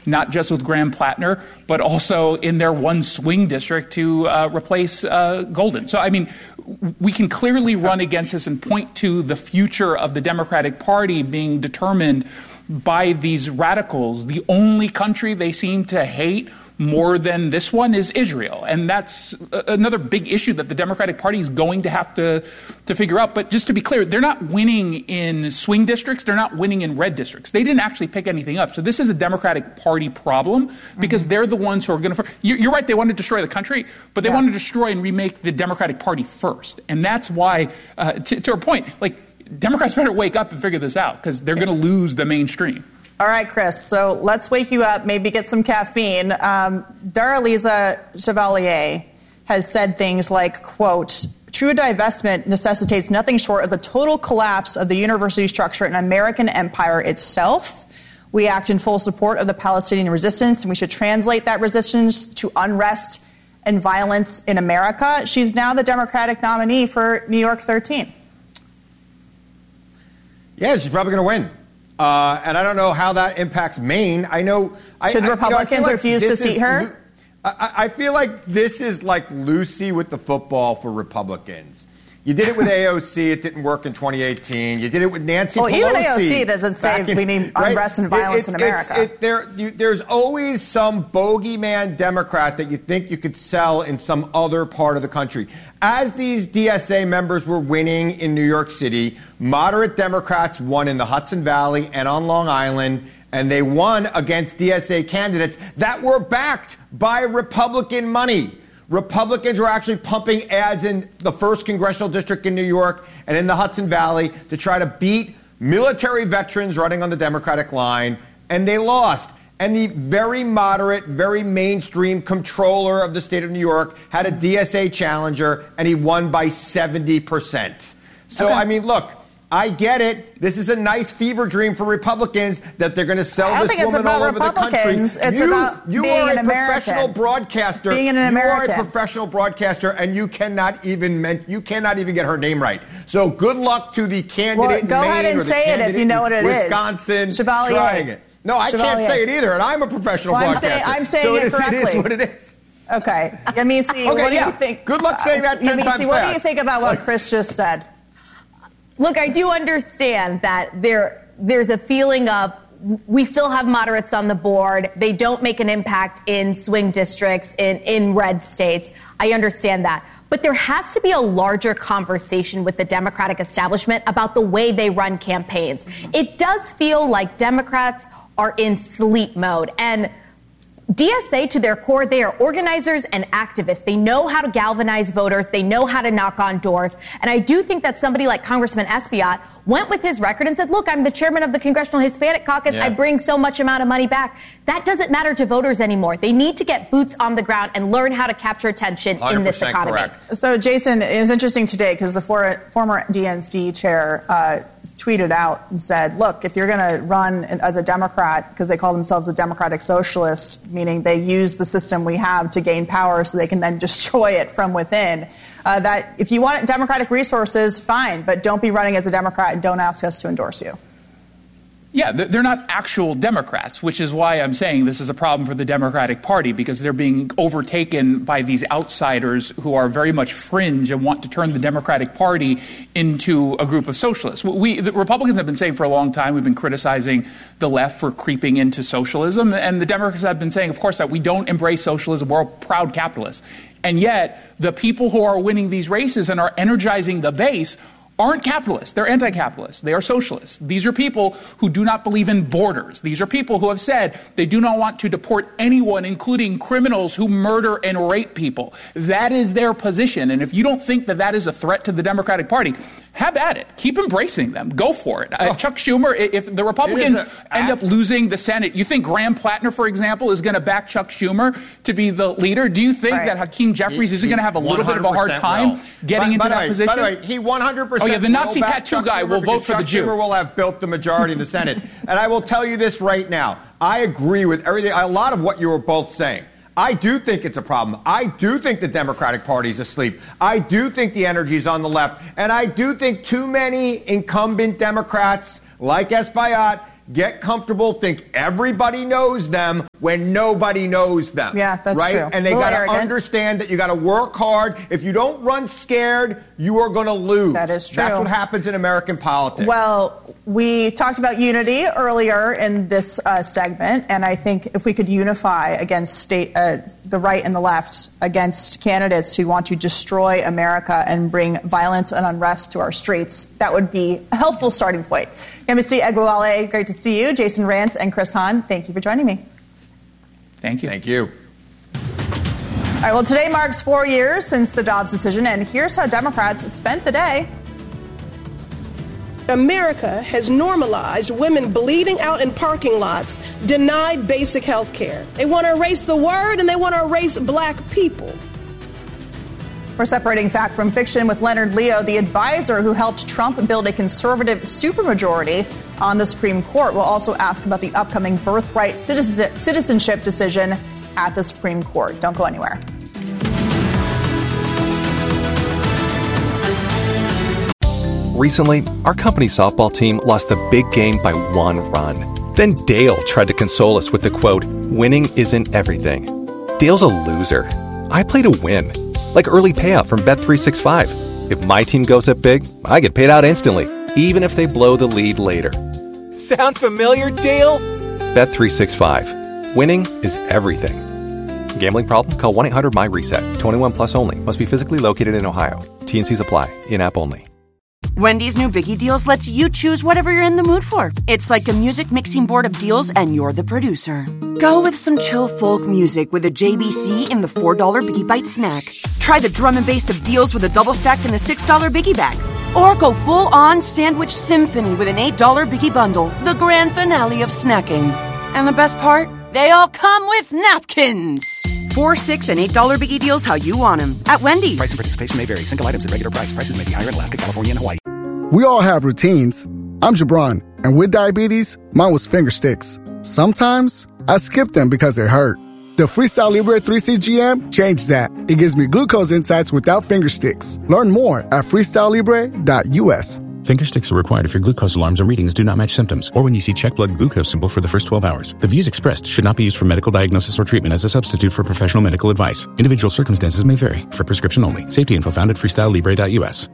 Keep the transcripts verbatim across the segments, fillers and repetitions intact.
not just with Graham Plattner, but also in their one swing district to uh, replace uh, Golden. So, I mean, we can clearly run against this and point to the future of the Democratic Party being determined by these radicals. The only country they seem to hate more than this one is Israel. And that's another big issue that the Democratic Party is going to have to, to figure out. But just to be clear, they're not winning in swing districts. They're not winning in red districts. They didn't actually pick anything up. So this is a Democratic Party problem because mm-hmm. they're the ones who are going to – you're right, they want to destroy the country, but they yeah. want to destroy and remake the Democratic Party first. And that's why, uh, to, to our point, like, Democrats better wake up and figure this out because they're going to lose the mainstream. All right, Chris, so let's wake you up, maybe get some caffeine. Um, Daraliza Chevalier has said things like, quote, true divestment necessitates nothing short of the total collapse of the university structure and American empire itself. We act in full support of the Palestinian resistance, and we should translate that resistance to unrest and violence in America. She's now the Democratic nominee for New York thirteen. Yeah, she's probably going to win. Uh, and I don't know how that impacts Maine. I know. Should I, Republicans you know, like refuse to seat her? I, I feel like this is like Lucy with the football for Republicans. You did it with A O C. It didn't work in twenty eighteen. You did it with Nancy well, Pelosi. Well, even A O C doesn't say in, we need unrest right? and violence it, it, in America. It, there, you, there's always some bogeyman Democrat that you think you could sell in some other part of the country. As these D S A members were winning in New York City, moderate Democrats won in the Hudson Valley and on Long Island, and they won against D S A candidates that were backed by Republican money. Republicans were actually pumping ads in the first congressional district in New York and in the Hudson Valley to try to beat military veterans running on the Democratic line, and they lost. And the very moderate, very mainstream comptroller of the state of New York had a D S A challenger, and he won by seventy percent. So, okay. I mean, look, I get it. This is a nice fever dream for Republicans that they're going to sell I this think woman it's about all over the country. It's you, about you being are an a American. professional broadcaster. Being an you American. are a professional broadcaster, and you cannot even men- you cannot even get her name right. So good luck to the candidate well, in go Maine ahead and or the say it if you know what it Wisconsin is. Wisconsin trying it. No, I Chevalier. can't say it either, and I'm a professional well, broadcaster. I'm saying, I'm saying so it, it is, correctly. It is what it is. Okay. Let me see. okay, what yeah. do you think? Good luck saying that ten uh, times see, fast. What do you think about what Chris just said? Look, I do understand that there there's a feeling of we still have moderates on the board. They don't make an impact in swing districts, in, in red states. I understand that. But there has to be a larger conversation with the Democratic establishment about the way they run campaigns. It does feel like Democrats are in sleep mode. And D S A, to their core, they are organizers and activists. They know how to galvanize voters. They know how to knock on doors. And I do think that somebody like Congressman Espaillat went with his record and said, look, I'm the chairman of the Congressional Hispanic Caucus. Yeah. I bring so much amount of money back. That doesn't matter to voters anymore. They need to get boots on the ground and learn how to capture attention in this economy. Correct. So, Jason, it was interesting today because the for, former D N C chair uh, tweeted out and said, look, if you're going to run as a Democrat, because they call themselves a democratic socialist, meaning they use the system we have to gain power so they can then destroy it from within, uh, that if you want democratic resources, fine, but don't be running as a Democrat and don't ask us to endorse you. Yeah, they're not actual Democrats, which is why I'm saying this is a problem for the Democratic Party, because they're being overtaken by these outsiders who are very much fringe and want to turn the Democratic Party into a group of socialists. We, the Republicans have been saying for a long time, we've been criticizing the left for creeping into socialism, and the Democrats have been saying, of course, that we don't embrace socialism, we're proud capitalists. And yet, the people who are winning these races and are energizing the base aren't capitalists. They're anti-capitalists. They are socialists. These are people who do not believe in borders. These are people who have said they do not want to deport anyone, including criminals who murder and rape people. That is their position. And if you don't think that that is a threat to the Democratic Party, have at it. Keep embracing them. Go for it. Uh, oh. Chuck Schumer, if the Republicans end up losing the Senate, you think Graham Plattner, for example, is going to back Chuck Schumer to be the leader? Do you think right. that Hakeem Jeffries isn't going to have a little bit of a hard time will. getting by, into by that way, position? By the way, he one hundred percent Oh, yeah, the Nazi tattoo Chuck guy Schumer will vote for Chuck the Jew. Schumer will have built the majority in the Senate. And I will tell you this right now. I agree with everything, a lot of what you were both saying. I do think it's a problem. I do think the Democratic Party is asleep. I do think the energy is on the left. And I do think too many incumbent Democrats, like Espaillat, get comfortable, think everybody knows them when nobody knows them. Yeah, that's right? true. And they got to understand that you got to work hard. If you don't run scared, you are going to lose. That is true. That's what happens in American politics. Well, we talked about unity earlier in this uh, segment, and I think if we could unify against state, uh, the right and the left against candidates who want to destroy America and bring violence and unrest to our streets, that would be a helpful starting point. Yemisi Eguale, great to see you. Jason Rantz and Chris Hahn, thank you for joining me. Thank you. Thank you. All right, well, today marks four years since the Dobbs decision, and here's how Democrats spent the day. America has normalized women bleeding out in parking lots, denied basic health care. They want to erase the word, and they want to erase black people. We're separating fact from fiction with Leonard Leo, the advisor who helped Trump build a conservative supermajority on the Supreme Court. We'll also ask about the upcoming birthright citizenship decision at the Supreme Court. Don't go anywhere. Recently, our company's softball team lost the big game by one run. Then Dale tried to console us with the quote, "Winning isn't everything." Dale's a loser. I play to win. Like early payout from Bet three sixty-five. If my team goes up big, I get paid out instantly, even if they blow the lead later. Sound familiar, Dale? Bet three sixty-five. Winning is everything. Gambling problem? Call one eight hundred my reset. twenty-one plus only. Must be physically located in Ohio. T N Cs apply. In-app only. Wendy's new Biggie Deals lets you choose whatever you're in the mood for. It's like a music mixing board of deals, and you're the producer. Go with some chill folk music with a J B C in the four dollar Biggie Bite snack. Try the drum and bass of deals with a double stack in the six dollar Biggie Bag. Or go full-on sandwich symphony with an eight dollar Biggie Bundle, the grand finale of snacking. And the best part? They all come with napkins. Four, six, and eight dollar Biggie Deals how you want them at Wendy's. Price and participation may vary. Single items at regular price. Prices may be higher in Alaska, California, and Hawaii. We all have routines. I'm Jabron, and with diabetes, mine was finger sticks. Sometimes I skip them because they hurt. The Freestyle Libre three C G M changed that. It gives me glucose insights without finger sticks. Learn more at freestyle libre dot U S. Finger sticks are required if your glucose alarms or readings do not match symptoms, or when you see check blood glucose symbol for the first twelve hours. The views expressed should not be used for medical diagnosis or treatment as a substitute for professional medical advice. Individual circumstances may vary. For prescription only. Safety info found at freestyle libre dot U S.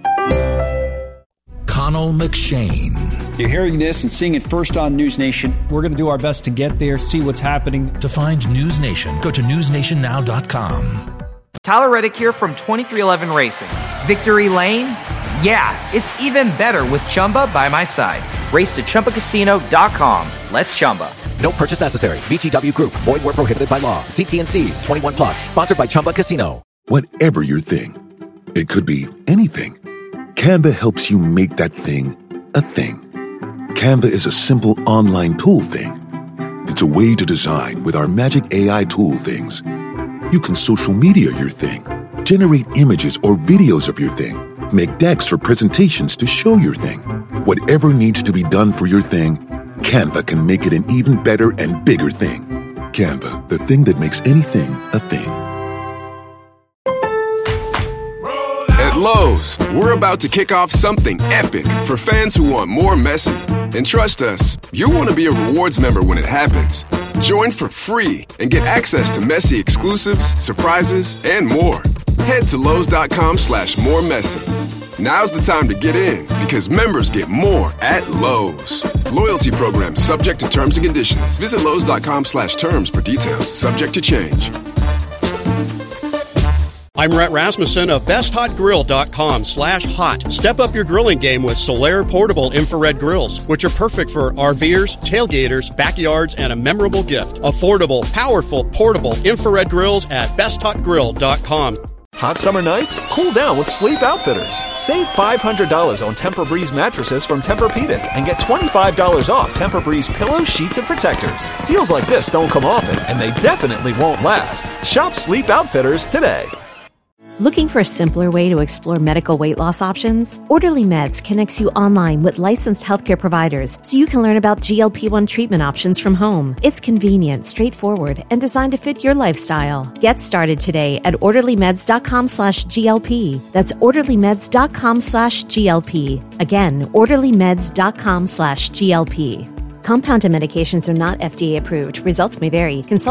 Connell McShane. You're hearing this and seeing it first on News Nation. We're going to do our best to get there, see what's happening. To find News Nation, go to news nation now dot com. Tyler Reddick here from twenty-three eleven Racing. Victory Lane? Yeah, it's even better with Chumba by my side. Race to chumba casino dot com. Let's Chumba. No purchase necessary. V G W Group. Void where prohibited by law. See T N Cs. twenty-one plus. Sponsored by Chumba Casino. Whatever your thing, it could be anything. Canva helps you make that thing a thing. Canva is a simple online tool thing. It's a way to design with our magic A I tool things. You can social media your thing, generate images or videos of your thing, make decks for presentations to show your thing. Whatever needs to be done for your thing, Canva can make it an even better and bigger thing. Canva, the thing that makes anything a thing. At Lowe's, we're about to kick off something epic for fans who want more Messi. And trust us, you'll want to be a rewards member when it happens. Join for free and get access to Messi exclusives, surprises, and more. Head to Lowe's.com slash more Messi. Now's the time to get in because members get more at Lowe's. Loyalty program subject to terms and conditions. Visit Lowe's.com slash terms for details. Subject to change. I'm Rhett Rasmussen of best hot grill dot com slash hot. Step up your grilling game with Solaire portable infrared grills, which are perfect for RVers, tailgaters, backyards, and a memorable gift. Affordable, powerful, portable infrared grills at best hot grill dot com. Hot summer nights? Cool down with Sleep Outfitters. Save five hundred dollars on Tempur-Breeze mattresses from Tempur-Pedic and get twenty-five dollars off Tempur-Breeze pillows, sheets, and protectors. Deals like this don't come often, and they definitely won't last. Shop Sleep Outfitters today. Looking for a simpler way to explore medical weight loss options? Orderly Meds connects you online with licensed healthcare providers so you can learn about G L P one treatment options from home. It's convenient, straightforward, and designed to fit your lifestyle. Get started today at orderlymeds.com slash GLP. That's orderlymeds.com slash GLP. Again, orderlymeds.com slash GLP. Compounded medications are not F D A approved. Results may vary. Consult